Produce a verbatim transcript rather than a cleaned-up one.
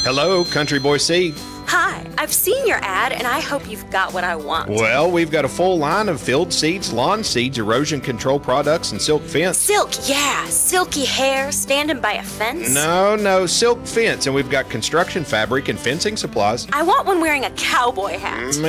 Hello, Country Boy Seed. Hi, I've seen your ad and I hope you've got what I want. Well, we've got a full line of field seeds, lawn seeds, erosion control products, and silk fence. Silk, yeah. Silky hair standing by a fence. No, no, silk fence. And we've got construction fabric and fencing supplies. I want one wearing a cowboy hat.